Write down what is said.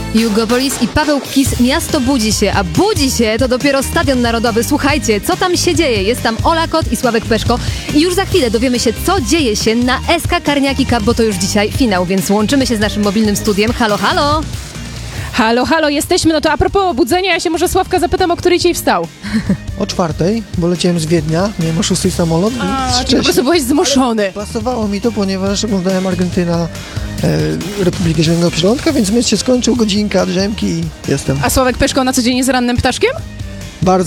Jugopolis i Paweł Kis, miasto budzi się, a budzi się to dopiero Stadion Narodowy. Słuchajcie, co tam się dzieje? Jest tam Ola Kot i Sławek Peszko i już za chwilę dowiemy się, co dzieje się na SK Karniaki Cup, bo to już dzisiaj finał, więc łączymy się z naszym mobilnym studiem. Halo, halo! Halo, halo, jesteśmy. No to a propos budzenia, ja się może Sławka zapytam, o której dzisiaj wstał. O 4:00, bo leciałem z Wiednia, miałem o 6:00 samolot, więc Ty po prostu byłeś zmuszony. pasowało mi to, ponieważ oglądałem Argentyna, Republikę Zielonego Przylądka, więc mecz się skończył, godzinka drzemki i jestem. A Sławek Peszko na co dzień jest rannym ptaszkiem? Bardzo